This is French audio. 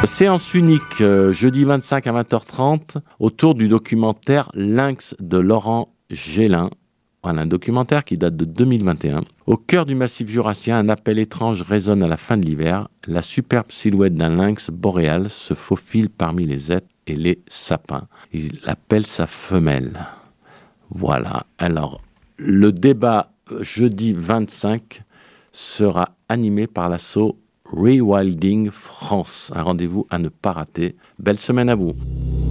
Séance unique, jeudi 25 à 20h30, autour du documentaire Lynx de Laurent Gélin. Voilà, un documentaire qui date de 2021. Au cœur du massif jurassien, un appel étrange résonne à la fin de l'hiver. La superbe silhouette d'un lynx boréal se faufile parmi les hêtres et les sapins. Il appelle sa femelle. Voilà. Alors, le débat jeudi 25 sera animé par l'asso Rewilding France. Un rendez-vous à ne pas rater. Belle semaine à vous.